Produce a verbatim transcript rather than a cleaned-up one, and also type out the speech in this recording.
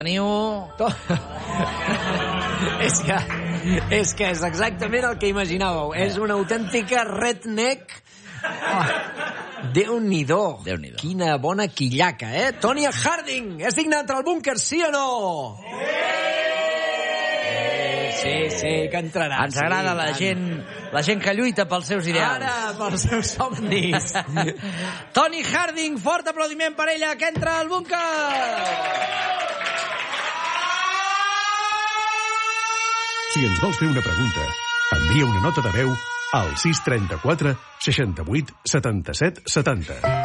Teniu... és, que, és que és exactament el que imaginàveu. És una autèntica redneck. Oh, Déu-n'hi-do. Déu-n'hi-do. Quina bona quillaca, eh? Tonya Harding, és digne d'entrar al búnquer, sí o no? Sí, sí, que entrarà. Ens agrada sí, la tant. gent, la gent que lluita pels seus ideals. Ara, pels seus somnis. Tony Harding, fort aplaudiment per ella, que entra al búnquer! Si ens vols fer una pregunta, envia una nota de veu al sis trenta-quatre seixanta-vuit setanta-set setanta.